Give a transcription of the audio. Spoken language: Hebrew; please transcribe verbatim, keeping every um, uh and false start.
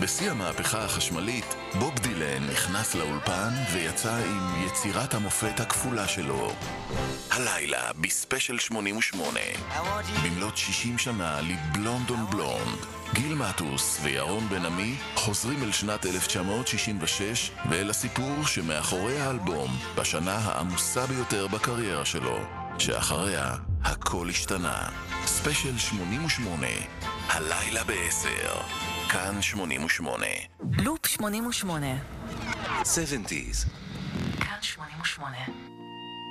בשיא המהפכה החשמלית, בוב דילן נכנס לאולפן ויצא עם יצירת המופת הכפולה שלו. הלילה בספיישל שמונים ושמונה, במלאת שישים שנה לבלונד און בלונד, גיל מטוס וירון בן עמי חוזרים אל שנת אלף תשע מאות שישים ושש ואל הסיפור שמאחורי האלבום בשנה העמוסה ביותר בקריירה שלו, שאחריה הכל השתנה. ספיישל שמונים ושמונה, הלילה בעשר, כאן שמונים ושמונה. לופ שמונים ושמונה. שבעים. כאן שמונים ושמונה.